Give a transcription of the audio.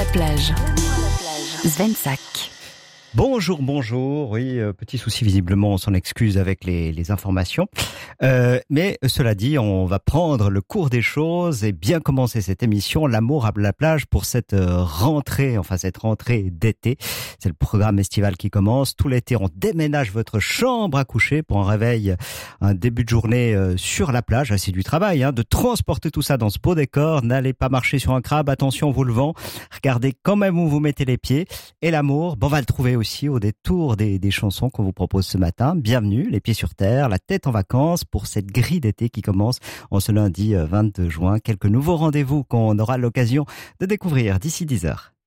plage. Sven Sack. Bonjour, oui, petit souci visiblement, on s'en excuse avec les informations. Mais cela dit, on va prendre le cours des choses et bien commencer cette émission, l'amour à la plage pour cette rentrée d'été. C'est le programme estival qui commence. Tout l'été, on déménage votre chambre à coucher pour un réveil, un début de journée sur la plage. C'est du travail, de transporter tout ça dans ce beau décor. N'allez pas marcher sur un crabe, attention, vous le vent. Regardez quand même où vous mettez les pieds. Et l'amour, on va le trouver aussi au détour des chansons qu'on vous propose ce matin. Bienvenue, les pieds sur terre, la tête en vacances pour cette grille d'été qui commence en ce lundi 22 juin. Quelques nouveaux rendez-vous qu'on aura l'occasion de découvrir d'ici 10h.